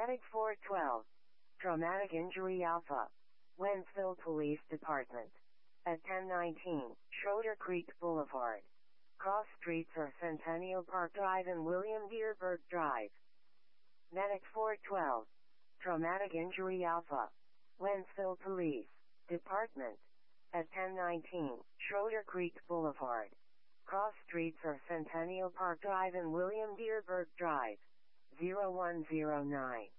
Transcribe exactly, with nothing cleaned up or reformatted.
Medic four twelve. Traumatic Injury Alpha. Wentzville Police Department. At ten nineteen, Schroeder Creek Boulevard. Cross streets are Centennial Park Drive and William Dearberg Drive. Medic four twelve. Traumatic Injury Alpha. Wentzville Police Department. At ten nineteen, Schroeder Creek Boulevard. Cross streets are Centennial Park Drive and William Dearberg Drive. zero one zero nine.